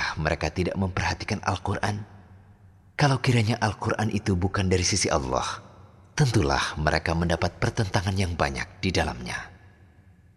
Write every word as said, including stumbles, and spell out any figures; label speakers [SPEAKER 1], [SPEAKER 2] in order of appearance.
[SPEAKER 1] Apakah mereka tidak memperhatikan Al-Quran? Kalau kiranya Al-Quran itu bukan dari sisi Allah, tentulah mereka mendapat pertentangan yang banyak di dalamnya.